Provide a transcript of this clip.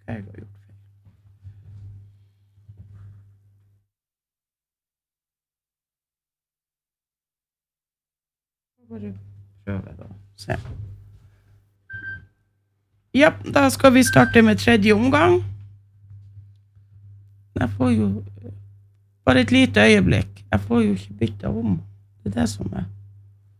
jeg har gjort feil. Bare prøve da, se. Ja, da skal vi starte med tredje omgang. Jeg får jo bare et lite øyeblikk. Jeg får jo ikke bytte om. Det er det som er.